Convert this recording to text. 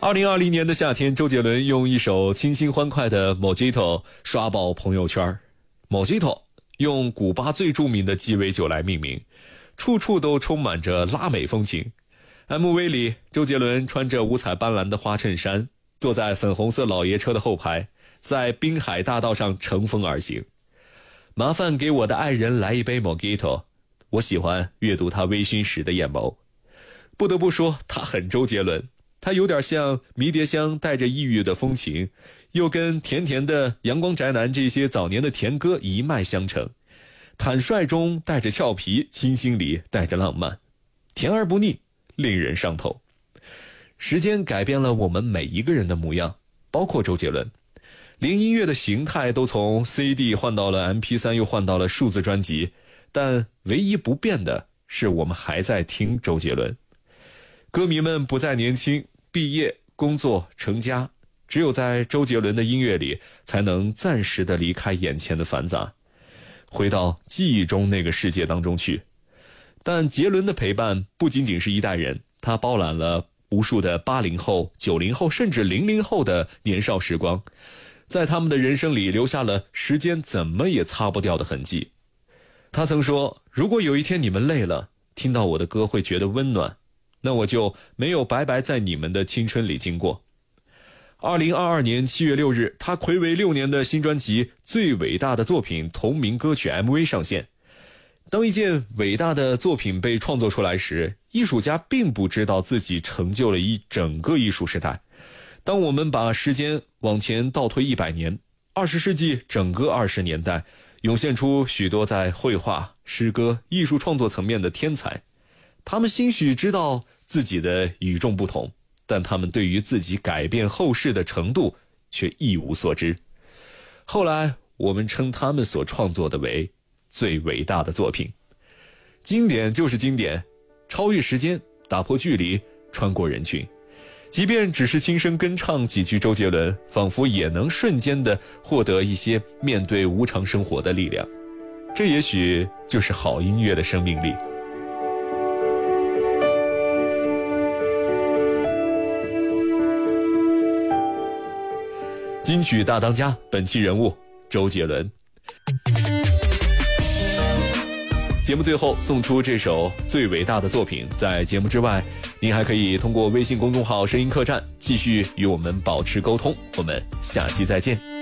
2020年的夏天，周杰伦用一首清新欢快的 Mojito 刷爆朋友圈。Mojito 用古巴最著名的鸡尾酒来命名，处处都充满着拉美风情。MV 里，周杰伦穿着五彩斑斓的花衬衫，坐在粉红色老爷车的后排，在滨海大道上乘风而行。麻烦给我的爱人来一杯 Mojito， 我喜欢阅读他微醺时的眼眸。不得不说，他很周杰伦，他有点像迷迭香带着异域的风情，又跟甜甜的阳光宅男这些早年的甜歌一脉相承。坦率中带着俏皮，清新里带着浪漫，甜而不腻，令人上头。时间改变了我们每一个人的模样，包括周杰伦，连音乐的形态都从 CD 换到了 MP3， 又换到了数字专辑，但唯一不变的是我们还在听周杰伦。歌迷们不再年轻，毕业、工作、成家，只有在周杰伦的音乐里，才能暂时的离开眼前的繁杂，回到记忆中那个世界当中去。但杰伦的陪伴不仅仅是一代人，他包揽了无数的80后、90后甚至00后的年少时光，在他们的人生里留下了时间怎么也擦不掉的痕迹。他曾说，如果有一天你们累了，听到我的歌会觉得温暖，那我就没有白白在你们的青春里经过。2022年7月6日，他睽违6年的新专辑《最伟大的作品》同名歌曲 MV 上线。当一件伟大的作品被创作出来时，艺术家并不知道自己成就了一整个艺术时代。当我们把时间往前倒推100年，20世纪整个20年代涌现出许多在绘画、诗歌、艺术创作层面的天才，他们兴许知道自己的与众不同，但他们对于自己改变后世的程度却一无所知。后来我们称他们所创作的为最伟大的作品。经典就是经典，超越时间，打破距离，穿过人群。即便只是轻声跟唱几句周杰伦，仿佛也能瞬间的获得一些面对无常生活的力量。这也许就是好音乐的生命力。金曲大当家，本期人物周杰伦。节目最后送出这首最伟大的作品。在节目之外，您还可以通过微信公众号声音客栈继续与我们保持沟通。我们下期再见。